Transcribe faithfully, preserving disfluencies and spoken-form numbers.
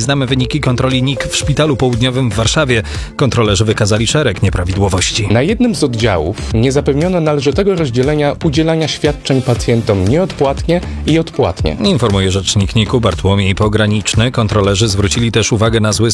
znamy wyniki kontroli N I K w Szpitalu Południowym w Warszawie. Kontrolerzy wykazali szereg nieprawidłowości. Na jednym z oddziałów nie zapewniono należytego rozdzielenia udzielania świadczeń pacjentom nieodpłatnie i odpłatnie. Informuje rzecznik N I K-u Bartłomiej Pograniczny. Kontrolerzy zwrócili też uwagę na zły